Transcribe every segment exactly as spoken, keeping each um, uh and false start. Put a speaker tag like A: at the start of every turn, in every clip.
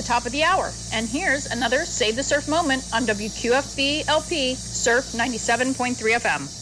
A: the top of the hour. And here's another Save the Surf moment on W Q F B L P Surf ninety-seven point three F M.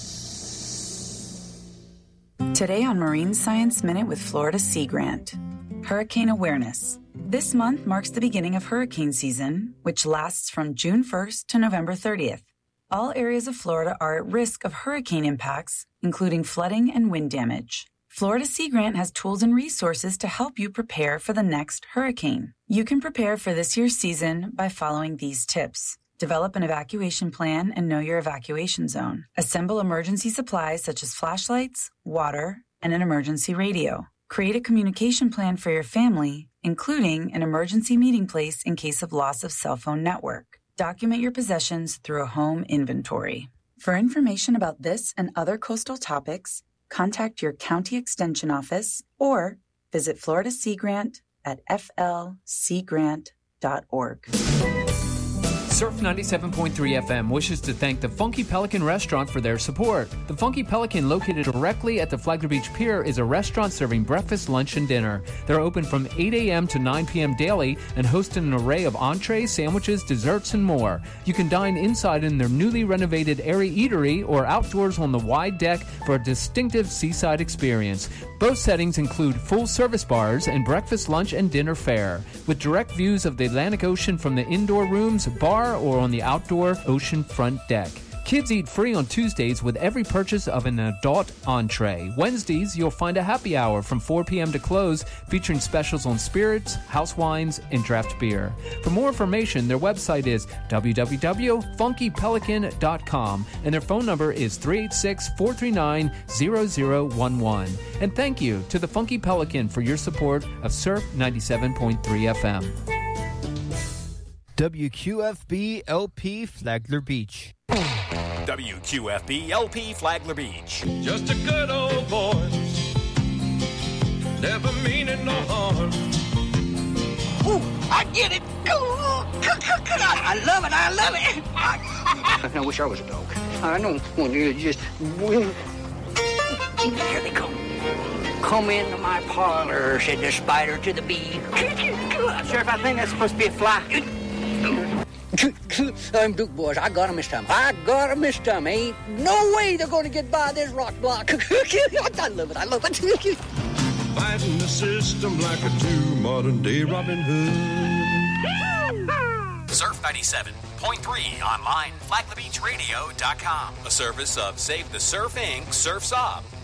B: Today on Marine Science Minute with Florida Sea Grant. Hurricane awareness. This month marks the beginning of hurricane season, which lasts from June first to November thirtieth. All areas of Florida are at risk of hurricane impacts, including flooding and wind damage. Florida Sea Grant has tools and resources to help you prepare for the next hurricane. You can prepare for this year's season by following these tips. Develop an evacuation plan and know your evacuation zone. Assemble emergency supplies such as flashlights, water, and an emergency radio. Create a communication plan for your family, including an emergency meeting place in case of loss of cell phone network. Document your possessions through a home inventory. For information about this and other coastal topics, contact your county extension office or visit Florida Sea Grant at f l sea grant dot org.
C: Surf ninety-seven point three F M wishes to thank the Funky Pelican Restaurant for their support. The Funky Pelican, located directly at the Flagler Beach Pier, is a restaurant serving breakfast, lunch, and dinner. They're open from eight a.m. to nine p.m. daily and host an array of entrees, sandwiches, desserts, and more. You can dine inside in their newly renovated airy eatery or outdoors on the wide deck for a distinctive seaside experience. Both settings include full-service bars and breakfast, lunch, and dinner fare, with direct views of the Atlantic Ocean from the indoor rooms, bar, or on the outdoor ocean front deck. Kids eat free on Tuesdays with every purchase of an adult entree. Wednesdays, you'll find a happy hour from four p.m. to close, featuring specials on spirits, house wines, and draft beer. For more information, their website is w w w dot funky pelican dot com, and their phone number is three eight six, four three nine, zero zero one one. And thank you to the Funky Pelican for your support of Surf ninety-seven point three F M.
D: W Q F B L P Flagler Beach.
E: W Q F B L P Flagler Beach.
F: Just a good old boy, never meaning no harm.
G: Ooh, I get it. Ooh, I love it. I love it. I, I wish I was a dog. I don't want you to just. Here they come. Come into my parlor, said the spider to the bee.
H: Sheriff, I think that's supposed to be a fly.
G: I'm Duke, boys. I got him this time. I got him this time. Ain't no way they're going to get by this rock block. I love it. I love it.
F: Fighting the system like a true modern-day Robin Hood.
E: Surf ninety-seven point three online, flagler beach radio dot com. A service of Save the Surf Incorporated. Surf's Up.